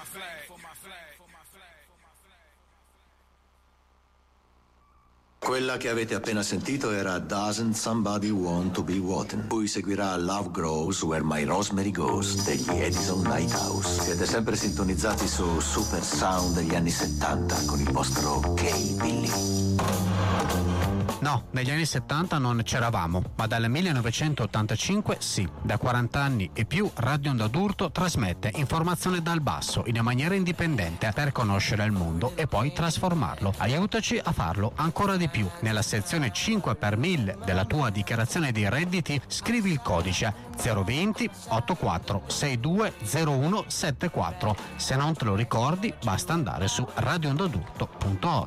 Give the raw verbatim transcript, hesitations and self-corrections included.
Quella che avete appena sentito era Doesn't Somebody Want to Be Walking. Poi seguirà Love Grows Where My Rosemary Goes degli Edison Lighthouse. Siete sempre sintonizzati su Super Sound degli anni settanta con il vostro K. Billy. No, negli anni settanta non c'eravamo, ma dal millenovecentottantacinque sì. Da quaranta anni e più Radio Onda d'Urto trasmette informazione dal basso in maniera indipendente per conoscere il mondo e poi trasformarlo. Aiutaci a farlo ancora di più. Nella sezione cinque per mille della tua dichiarazione dei redditi scrivi il codice zero venti ottantaquattro sessantadue zero uno settantaquattro. Se non te lo ricordi basta andare su radio onda d'urto punto org.